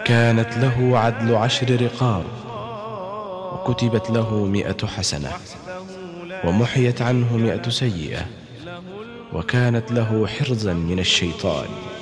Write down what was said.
فكانت له عدل 10 رقاب، وكتبت له 100 حسنة، ومحيت عنه 100 سيئة، وكانت له حرزا من الشيطان.